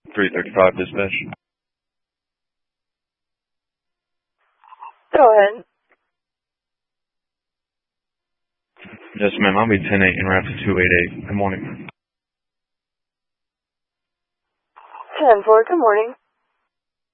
335 dispatch. Go ahead. Yes, ma'am. I'll be 10-8 en route to 288. Good morning. 10-4, good morning.